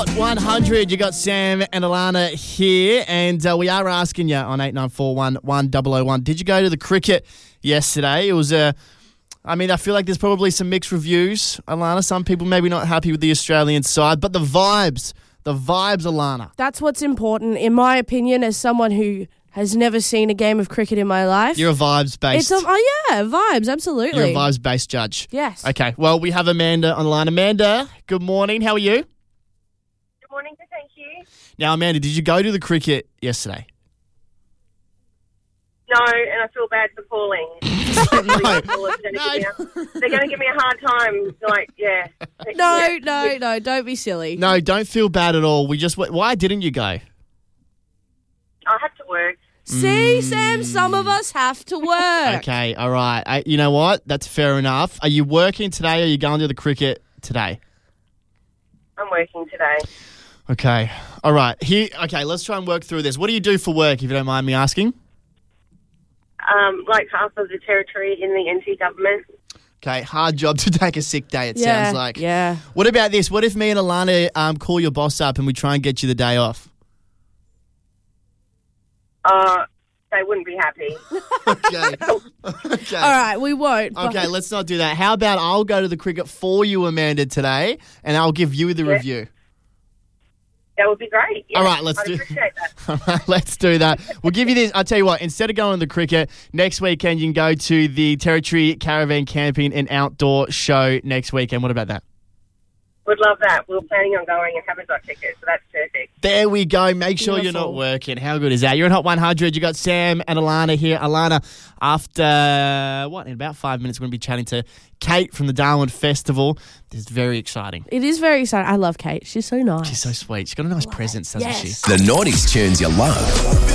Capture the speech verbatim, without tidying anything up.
one hundred, you got Sam and Alana here, and uh, we are asking you on eight nine four one one zero zero one, did you go to the cricket yesterday? It was a, I mean, I feel like there's probably some mixed reviews, Alana. Some people maybe not happy with the Australian side, but the vibes, the vibes, Alana. That's what's important, in my opinion, as someone who has never seen a game of cricket in my life. You're a vibes-based. It's a, oh, yeah, vibes, absolutely. You're a vibes-based judge. Yes. Okay, well, we have Amanda on the line. Amanda, good morning. How are you? Good morning, thank you. Now, Amanda, did you go to the cricket yesterday? No, and I feel bad for calling. no. They're going to give me a hard time. Like, yeah. No, yeah. no, no, don't be silly. No, don't feel bad at all. We just, why didn't you go? I have to work. See, Mm. Sam, some of us have to work. Okay, all right. I, you know what? That's fair enough. Are you working today or are you going to the cricket today? I'm working today. Okay. All right. Here. Okay, let's try and work through this. What do you do for work, if you don't mind me asking? Um, like half of the territory in the N T government. Okay, hard job to take a sick day, it Yeah, sounds like. yeah. What about this? What if me and Alana um, call your boss up and we try and get you the day off? Uh, they wouldn't be happy. Okay. okay. All right, we won't. but- Okay, let's not do that. How about I'll go to the cricket for you, Amanda, today, and I'll give you the Yeah. review. That would be great. Yeah, All right, let's I'd do- appreciate that. All right, let's do that. We'll give you this. I'll tell you what, instead of going to the cricket, next weekend you can go to the Territory Caravan Camping and Outdoor Show next weekend. What about that? Would love that. We were planning on going and haven't got tickets, so that's perfect. There we go. Make sure you're not Beautiful. working. How good is that? You're in Hot one hundred. You got Sam and Alana here. Alana, after, what, in about five minutes, we're going to be chatting to Kate from the Darwin Festival. This is very exciting. It is very exciting. I love Kate. She's so nice. She's so sweet. She's got a nice presence, doesn't Yes. she? The nineties tunes you love.